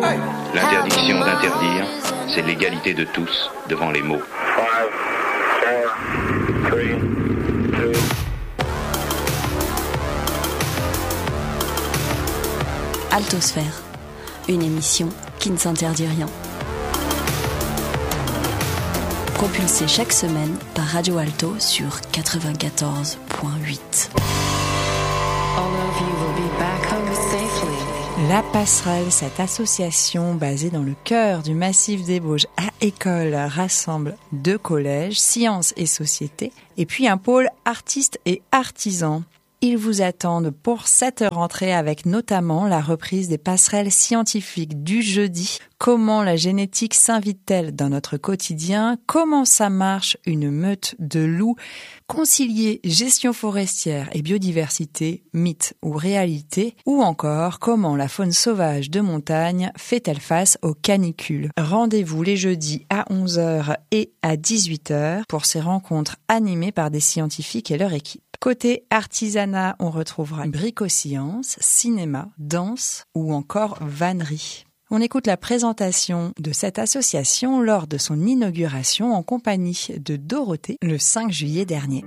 L'interdiction d'interdire, c'est l'égalité de tous devant les mots. 5, 4, 3, 2. Altosphère, une émission qui ne s'interdit rien. Propulsée chaque semaine par Radio Alto sur 94.8. La Passerelle, cette association basée dans le cœur du massif des Bauges à École, rassemble 2 collèges, sciences et société, et puis un pôle artistes et artisans. Ils vous attendent pour cette rentrée avec notamment la reprise des passerelles scientifiques du jeudi. Comment la génétique s'invite-t-elle dans notre quotidien? Comment ça marche une meute de loups? Concilier gestion forestière et biodiversité, mythe ou réalité? Ou encore, comment la faune sauvage de montagne fait-elle face aux canicules? Rendez-vous les jeudis à 11h et à 18h pour ces rencontres animées par des scientifiques et leur équipe. Côté artisanat, on retrouvera brico-science, cinéma, danse ou encore vannerie. On écoute la présentation de cette association lors de son inauguration en compagnie de Dorothée le 5 juillet dernier.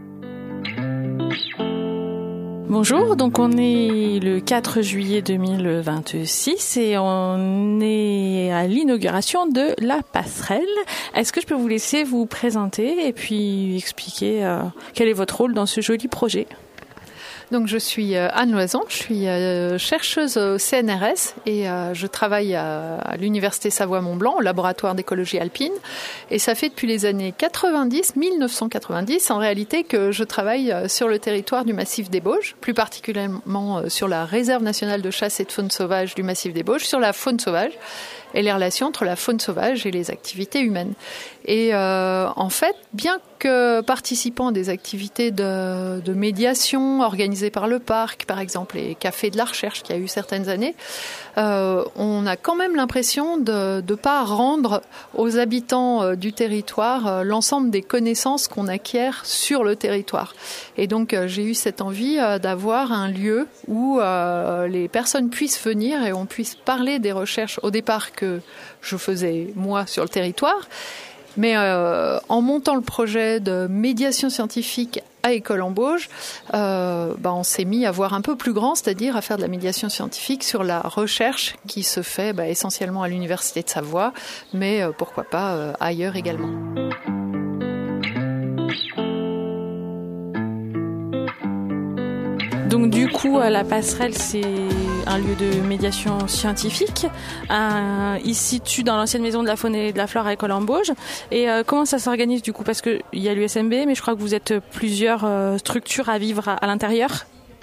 Bonjour, donc on est le 4 juillet 2026 et on est à l'inauguration de la passerelle. Est-ce que je peux vous laisser vous présenter et puis expliquer quel est votre rôle dans ce joli projet ? Donc je suis Anne Loison, je suis chercheuse au CNRS et je travaille à l'Université Savoie-Mont-Blanc au laboratoire d'écologie alpine. Et ça fait depuis les années 1990 en réalité, que je travaille sur le territoire du massif des Bauges, plus particulièrement sur la réserve nationale de chasse et de faune sauvage du massif des Bauges, sur la faune sauvage et les relations entre la faune sauvage et les activités humaines. Et en fait, bien que participant à des activités de médiation organisées par le parc, par exemple, les cafés de la recherche qu'il y a eu certaines années, on a quand même l'impression de ne pas rendre aux habitants du territoire l'ensemble des connaissances qu'on acquiert sur le territoire. Et donc, j'ai eu cette envie d'avoir un lieu où les personnes puissent venir et on puisse parler des recherches au départ que je faisais moi sur le territoire. Mais en montant le projet de médiation scientifique à École en Bauges, on s'est mis à voir un peu plus grand, c'est-à-dire à faire de la médiation scientifique sur la recherche qui se fait essentiellement à l'Université de Savoie, mais pourquoi pas ailleurs également. Donc du coup, la passerelle, c'est un lieu de médiation scientifique. Il se situe dans l'ancienne maison de la faune et de la flore à École en Bauges. Et comment ça s'organise du coup? Parce qu'il y a l'USMB, mais je crois que vous êtes plusieurs structures à vivre à l'intérieur.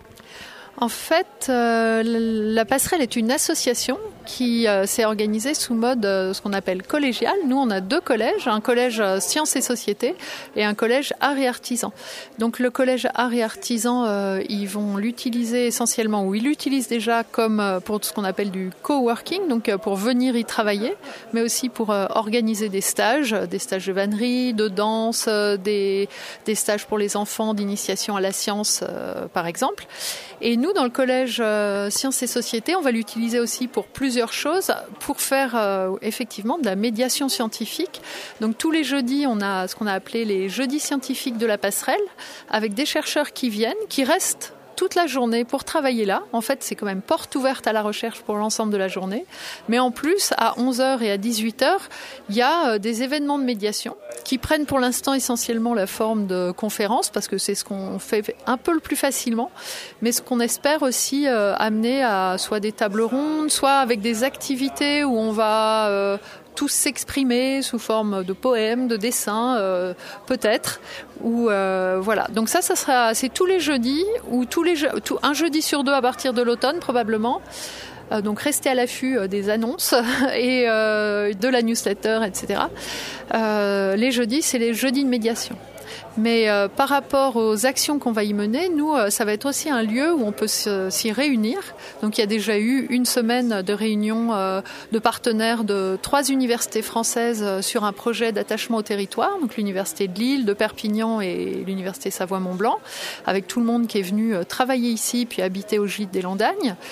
En fait, la passerelle est une association qui s'est organisée sous mode ce qu'on appelle collégial. Nous, on a 2 collèges, un collège sciences et société et un collège arts et artisans. Donc le collège arts et artisans, ils vont l'utiliser essentiellement, ou ils l'utilisent déjà comme pour ce qu'on appelle du coworking, donc pour venir y travailler, mais aussi pour organiser des stages de vannerie, de danse, des stages pour les enfants d'initiation à la science, par exemple. Et nous, dans le collège Sciences et Société, on va l'utiliser aussi pour plusieurs choses, pour faire effectivement de la médiation scientifique. Donc tous les jeudis, on a ce qu'on a appelé les jeudis scientifiques de la passerelle, avec des chercheurs qui viennent, qui restent toute la journée pour travailler là. En fait, c'est quand même porte ouverte à la recherche pour l'ensemble de la journée. Mais en plus, à 11h et à 18h, il y a des événements de médiation qui prennent pour l'instant essentiellement la forme de conférences, parce que c'est ce qu'on fait un peu le plus facilement, mais ce qu'on espère aussi amener à soit des tables rondes, soit avec des activités où on va tous s'exprimer sous forme de poèmes, de dessins, peut-être. Ou voilà. Donc c'est tous les jeudis, ou un jeudi sur 2 à partir de l'automne probablement. Donc restez à l'affût des annonces et de la newsletter, etc. Les jeudis, c'est les jeudis de médiation. Mais par rapport aux actions qu'on va y mener, nous, ça va être aussi un lieu où on peut s'y réunir. Donc il y a déjà eu une semaine de réunion de partenaires de 3 universités françaises sur un projet d'attachement au territoire, donc l'université de Lille, de Perpignan et l'université Savoie-Mont-Blanc, avec tout le monde qui est venu travailler ici puis habiter au gîte des Landagnes.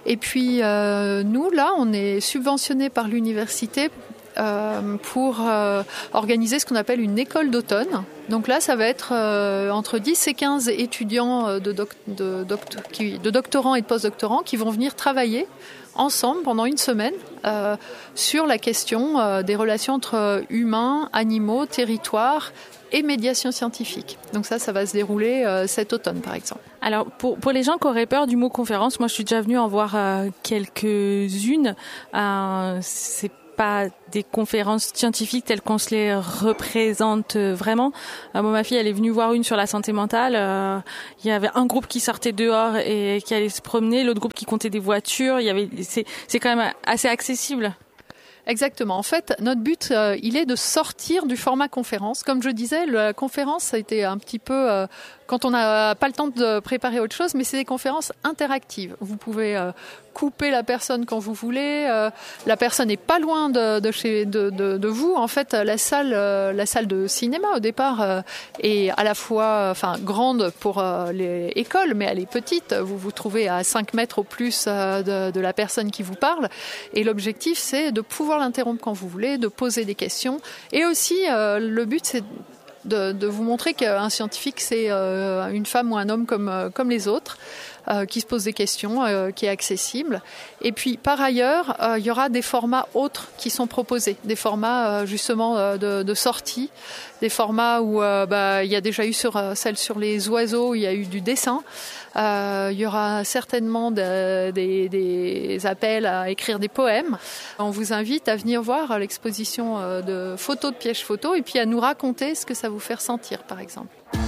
Et puis nous, là, on est subventionné par l'université pour organiser ce qu'on appelle une école d'automne. Donc là, ça va être entre 10 et 15 étudiants de doctorants et de post-doctorants qui vont venir travailler ensemble pendant une semaine sur la question des relations entre humains, animaux, territoires et médiation scientifique. Donc ça va se dérouler cet automne, par exemple. Alors, pour les gens qui auraient peur du mot conférence, moi je suis déjà venue en voir quelques-unes. C'est pas des conférences scientifiques telles qu'on se les représente vraiment. Ma fille, elle est venue voir une sur la santé mentale. Il y avait un groupe qui sortait dehors et qui allait se promener, l'autre groupe qui comptait des voitures. C'est quand même assez accessible. Exactement. En fait, notre but, il est de sortir du format conférence. Comme je disais, la conférence, ça a été un petit peu quand on n'a pas le temps de préparer autre chose, mais c'est des conférences interactives. Vous pouvez couper la personne quand vous voulez. La personne n'est pas loin de vous. En fait, la salle de cinéma au départ est à la fois, grande pour les écoles, mais elle est petite. Vous vous trouvez à 5 mètres au plus de la personne qui vous parle. Et l'objectif, c'est de pouvoir l'interrompre quand vous voulez, de poser des questions. Et aussi, le but, c'est de vous montrer qu'un scientifique, c'est une femme ou un homme comme les autres, qui se pose des questions, qui est accessible. Et puis, par ailleurs, il y aura des formats autres qui sont proposés, des formats justement de sortie, des formats où il y a déjà eu celle sur les oiseaux, il y a eu du dessin. Il y aura certainement des appels à écrire des poèmes. On vous invite à venir voir l'exposition de photos de pièges photos et puis à nous raconter ce que ça vous fait ressentir, par exemple.